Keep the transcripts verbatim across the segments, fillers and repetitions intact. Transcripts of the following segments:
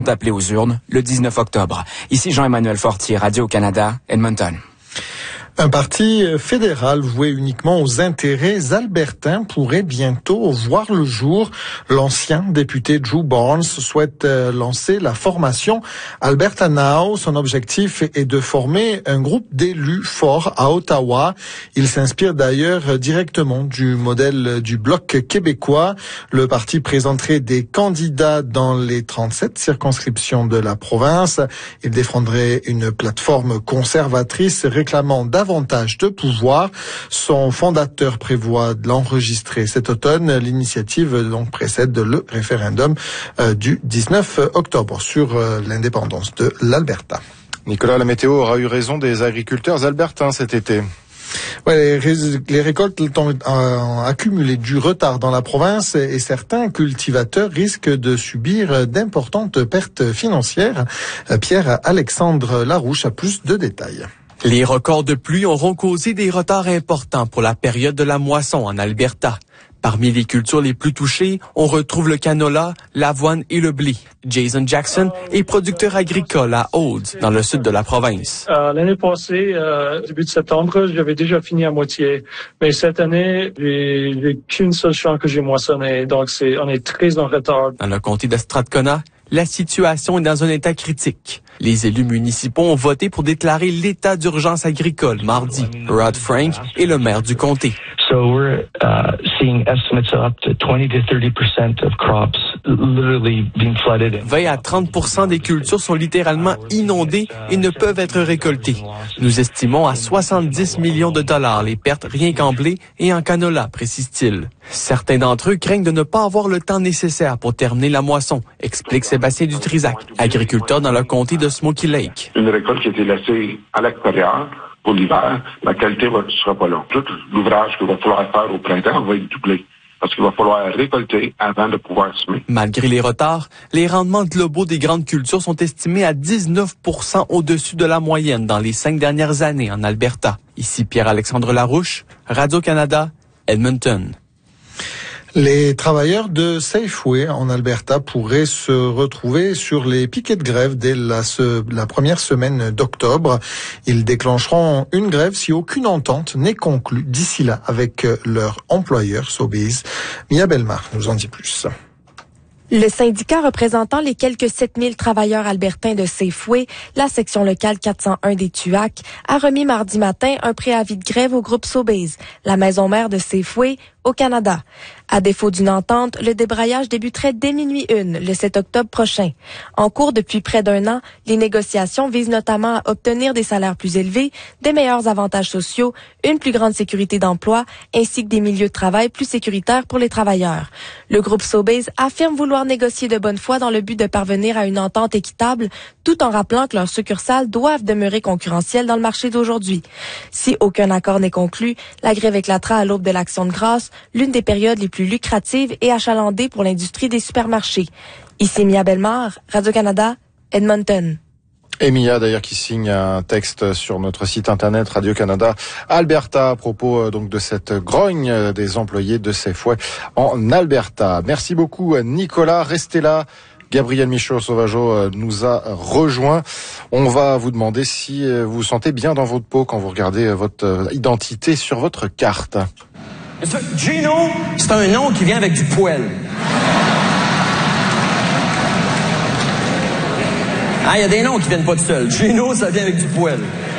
appelés aux urnes le dix-neuf octobre. Ici Jean-Emmanuel Fortier, Radio-Canada, Edmonton. Un parti fédéral voué uniquement aux intérêts albertains pourrait bientôt voir le jour. L'ancien député Drew Barnes souhaite lancer la formation Alberta Now. Son objectif est de former un groupe d'élus forts à Ottawa. Il s'inspire d'ailleurs directement du modèle du Bloc québécois. Le parti présenterait des candidats dans les trente-sept circonscriptions de la province. Il défendrait une plateforme conservatrice réclamant davantage de pouvoir. Son fondateur prévoit de l'enregistrer cet automne. L'initiative donc précède le référendum euh, du dix-neuf octobre sur euh, l'indépendance de l'Alberta. Nicolas, la météo aura eu raison des agriculteurs albertains cet été. Ouais, les, les récoltes ont euh, accumulé du retard dans la province et certains cultivateurs risquent de subir d'importantes pertes financières. Pierre-Alexandre Larouche a plus de détails. Les records de pluie auront causé des retards importants pour la période de la moisson en Alberta. Parmi les cultures les plus touchées, on retrouve le canola, l'avoine et le blé. Jason Jackson est producteur agricole à Olds, dans le sud de la province. Euh, l'année passée, euh, début de septembre, j'avais déjà fini à moitié. Mais cette année, j'ai, j'ai qu'une seule champ que j'ai moissonné. Donc, c'est, on est très en retard. Dans le comté de Strathcona, la situation est dans un état critique. Les élus municipaux ont voté pour déclarer l'état d'urgence agricole mardi. Rod Frank est le maire du comté. So we're uh, seeing estimates of up to twenty to thirty percent of crops literally being flooded. vingt à trente pour cent des cultures sont littéralement inondées et ne peuvent être récoltées. Nous estimons à soixante-dix millions de dollars les pertes rien qu'en blé et en canola, précise-t-il. Certains d'entre eux craignent de ne pas avoir le temps nécessaire pour terminer la moisson, explique Sébastien Dutrisac, agriculteur dans le comté de Smoky Lake. Une récolte qui a été laissée à l'extérieur pour l'hiver, la qualité ne sera pas là. Tout l'ouvrage qu'il va falloir faire au printemps va être doublé. Parce qu'il va falloir récolter avant de pouvoir semer. Malgré les retards, les rendements globaux des grandes cultures sont estimés à dix-neuf pour cent au-dessus de la moyenne dans les cinq dernières années en Alberta. Ici Pierre-Alexandre Larouche, Radio-Canada, Edmonton. Les travailleurs de Safeway en Alberta pourraient se retrouver sur les piquets de grève dès la, se, la première semaine d'octobre. Ils déclencheront une grève si aucune entente n'est conclue d'ici là avec leur employeur Sobeys. Mia Belmar nous en dit plus. Le syndicat représentant les quelques sept mille travailleurs albertains de Safeway, la section locale quatre cent un des Tuac, a remis mardi matin un préavis de grève au groupe Sobeys, la maison mère de Safeway, au Canada. À défaut d'une entente, le débrayage débuterait dès minuit une, le sept octobre prochain. En cours depuis près d'un an, les négociations visent notamment à obtenir des salaires plus élevés, des meilleurs avantages sociaux, une plus grande sécurité d'emploi, ainsi que des milieux de travail plus sécuritaires pour les travailleurs. Le groupe Sobeys affirme vouloir négocier de bonne foi dans le but de parvenir à une entente équitable, tout en rappelant que leurs succursales doivent demeurer concurrentielles dans le marché d'aujourd'hui. Si aucun accord n'est conclu, la grève éclatera à l'aube de l'Action de grâce, l'une des périodes les plus lucratives et achalandées pour l'industrie des supermarchés. Ici Mia Belmar, Radio-Canada, Edmonton. Et Mia, d'ailleurs, qui signe un texte sur notre site internet Radio-Canada Alberta à propos donc de cette grogne des employés de Safeway en Alberta. Merci beaucoup, Nicolas. Restez là. Gabriel Michaud-Sauvageau nous a rejoint. On va vous demander si vous vous sentez bien dans votre peau quand vous regardez votre identité sur votre carte. Gino, c'est un nom qui vient avec du poil. Ah, il y a des noms qui viennent pas tout seuls. Gino, ça vient avec du poil.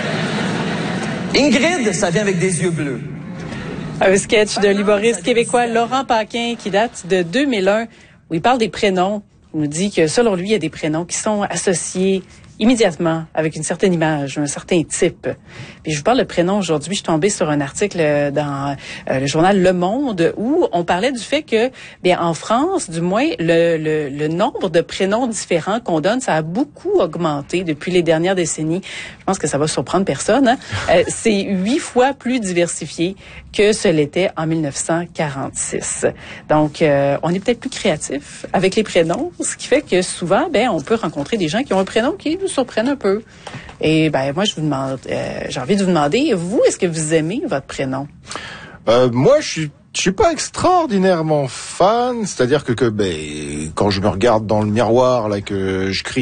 Ingrid, ça vient avec des yeux bleus. Un sketch de l'humoriste québécois Laurent Paquin qui date de deux mille un, où il parle des prénoms. Il nous dit que selon lui, il y a des prénoms qui sont associés immédiatement avec une certaine image, un certain type. Puis je vous parle de prénoms aujourd'hui. Je suis tombée sur un article dans euh, le journal Le Monde où on parlait du fait que, bien, en France, du moins, le, le, le nombre de prénoms différents qu'on donne, ça a beaucoup augmenté depuis les dernières décennies. Je pense que ça va surprendre personne. Hein? Euh, c'est huit fois plus diversifié que ce l'était en dix-neuf cent quarante-six. Donc, euh, on est peut-être plus créatif avec les prénoms, ce qui fait que souvent, ben, on peut rencontrer des gens qui ont un prénom qui nous surprennent un peu. Et ben moi, je vous demande, euh, j'ai envie de vous demander, vous, est-ce que vous aimez votre prénom? Euh, moi, je suis Je suis pas extraordinairement fan, c'est-à-dire que, que ben, quand je me regarde dans le miroir là, que je crie